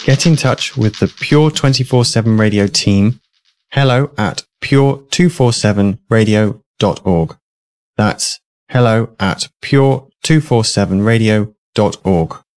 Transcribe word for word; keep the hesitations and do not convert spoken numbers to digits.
get in touch with the Pure twenty-four seven Radio team, hello at pure two forty-seven radio dot org. That's hello at pure two forty-seven radio dot org.